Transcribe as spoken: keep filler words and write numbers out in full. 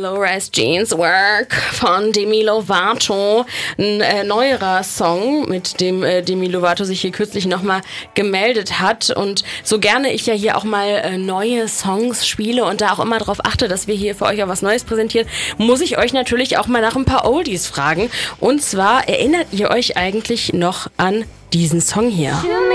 Low-Rise Jeans Work von Demi Lovato. Ein äh, neuerer Song, mit dem äh, Demi Lovato sich hier kürzlich nochmal gemeldet hat. Und so gerne ich ja hier auch mal äh, neue Songs spiele und da auch immer darauf achte, dass wir hier für euch auch was Neues präsentieren, muss ich euch natürlich auch mal nach ein paar Oldies fragen. Und zwar, erinnert ihr euch eigentlich noch an diesen Song hier?